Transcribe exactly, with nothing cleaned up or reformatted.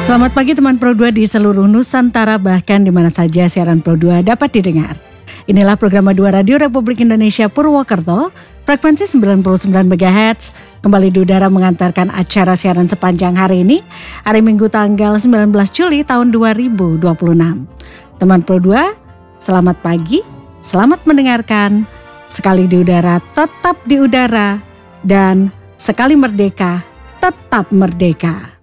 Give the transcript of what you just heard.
Selamat pagi teman Pro dua di seluruh Nusantara, bahkan di mana saja siaran Pro dua dapat didengar. Inilah program dua Radio Republik Indonesia Purwokerto, frekuensi sembilan puluh sembilan megahertz, kembali di udara mengantarkan acara siaran sepanjang hari ini, hari Minggu tanggal sembilan belas Juli tahun dua ribu dua puluh enam. Teman Pro dua, selamat pagi, selamat mendengarkan, sekali di udara tetap di udara, dan sekali merdeka tetap merdeka.